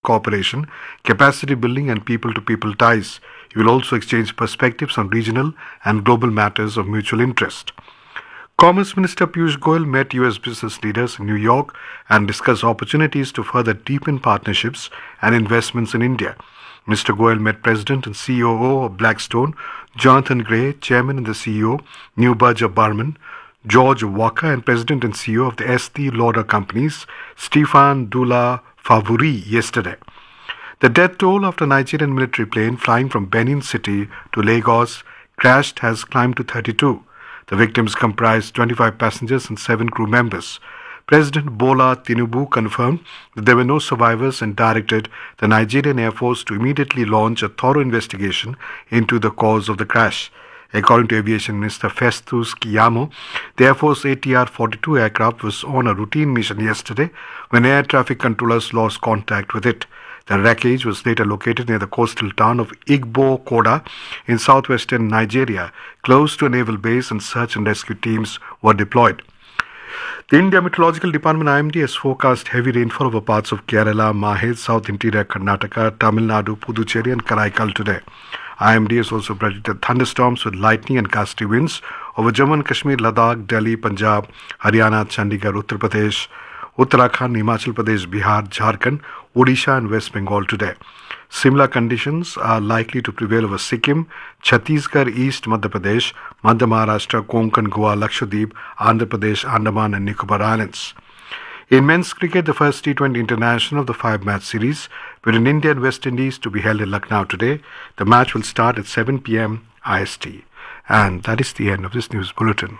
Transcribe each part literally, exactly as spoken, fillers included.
cooperation, capacity building, and people to people ties. You will also exchange perspectives on regional and global matters of mutual interest. Commerce Minister Piyush Goyal met U S business leaders in New York and discussed opportunities to further deepen partnerships and investments in India. Mister Goyal met President and C O O of Blackstone, Jonathan Gray, Chairman and the C E O, New Berger Berman, George Walker, and President and C E O of the Estee Lauder Companies, Stefan Dula Favuri, yesterday. The death toll after a Nigerian military plane flying from Benin City to Lagos crashed has climbed to thirty-two. The victims comprised twenty-five passengers and seven crew members. President Bola Tinubu confirmed that there were no survivors and directed the Nigerian Air Force to immediately launch a thorough investigation into the cause of the crash. According to Aviation Minister Festus Keyamo, the Air Force A T R forty-two aircraft was on a routine mission yesterday when air traffic controllers lost contact with it. The wreckage was later located near the coastal town of Igbo Koda in southwestern Nigeria, close to a naval base, and search and rescue teams were deployed. The India Meteorological Department I M D has forecast heavy rainfall over parts of Kerala, Mahe, South Interior Karnataka, Tamil Nadu, Puducherry and Karaikal today. I M D has also predicted thunderstorms with lightning and gusty winds over Jammu and Kashmir, Ladakh, Delhi, Punjab, Haryana, Chandigarh, Uttar Pradesh, Uttarakhand, Himachal Pradesh, Bihar, Jharkhand, Odisha and West Bengal today. Similar conditions are likely to prevail over Sikkim, Chhattisgarh, East Madhya Pradesh, Madhya Maharashtra, Konkan, Goa, Lakshadweep, Andhra Pradesh, Andaman and Nicobar Islands. In men's cricket, the first T twenty international of the five-match series between India and West Indies to be held in Lucknow today. The match will start at seven p.m. I S T. And that is the end of this news bulletin.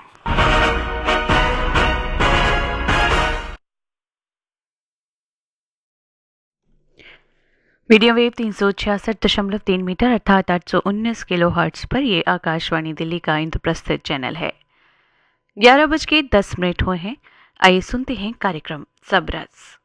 Medium wave तीन सौ छियासठ दशमलव तीन metre अर्थात आठ सौ उन्नीस kilo hertz पर ये आकाशवाणी दिल्ली का इंद्रप्रस्थ चैनल है। ग्यारह बज के दस मिनट हुए हैं। आइए सुनते हैं कार्यक्रम सबरस।